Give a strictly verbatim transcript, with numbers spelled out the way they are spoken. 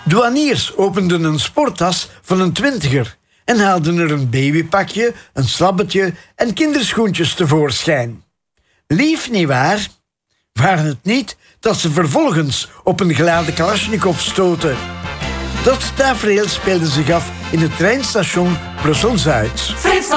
Douaniers openden een sporttas van een twintiger en haalden er een babypakje, een slabbetje en kinderschoentjes tevoorschijn. Lief, nietwaar? Waren het niet dat ze vervolgens op een geladen Kalashnikov stoten? Dat tafereel speelde zich af in het treinstation Brussel-Zuid.